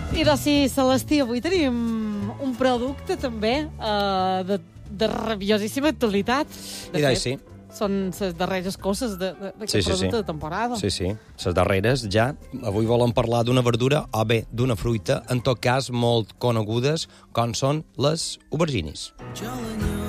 I doncs sí, Celestí, avui tenim un producte també de rabiosíssima actualitat. De fet, sí. Són les darreres coses d'aquest producte de temporada. Sí, les darreres ja. Avui volem parlar d'una verdura o bé d'una fruita, en tot cas molt conegudes, com són les aubergines.